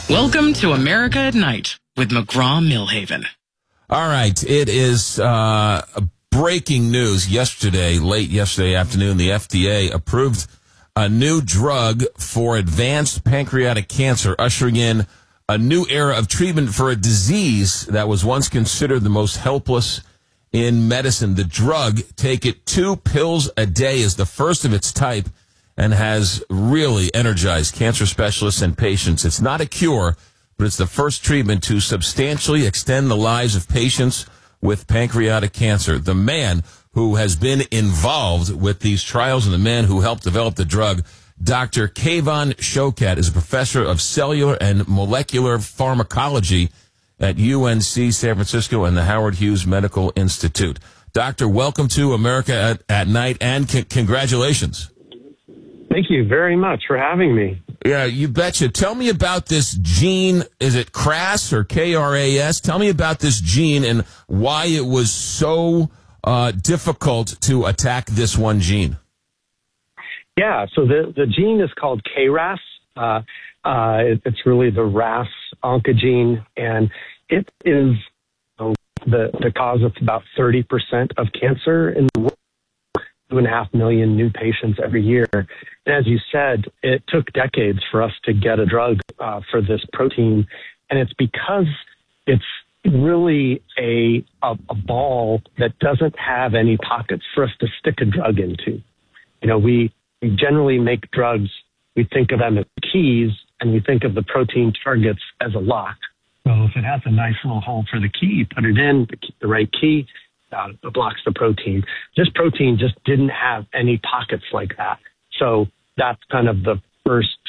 Welcome to America at Night with McGraw-Millhaven. All right, it is breaking news. Late yesterday afternoon, the FDA approved a new drug for advanced pancreatic cancer, ushering in a new era of treatment for a disease that was once considered the most helpless in medicine. The drug, take it 2 pills a day, is the first of its type and has really energized cancer specialists and patients. It's not a cure, but it's the first treatment to substantially extend the lives of patients with pancreatic cancer. The man who has been involved with these trials and the man who helped develop the drug, Dr. Keyvan Shokat, is a professor of cellular and molecular pharmacology at UNC San Francisco and the Howard Hughes Medical Institute. Doctor, welcome to America at Night, and congratulations. Thank you very much for having me. Yeah, you betcha. Tell me about this gene. Is it KRAS or KRAS? Tell me about this gene and why it was so difficult to attack this one gene. Yeah, so the gene is called KRAS. It's really the RAS oncogene, and it is the cause of about 30% of cancer in the world. 2.5 million new patients every year. And as you said, it took decades for us to get a drug for this protein. And it's because it's really a ball that doesn't have any pockets for us to stick a drug into. You know, we generally make drugs, we think of them as keys, and we think of the protein targets as a lock. So if it has a nice little hole for the key, put it in, the right key, it blocks the protein. This protein just didn't have any pockets like that. So that's kind of the first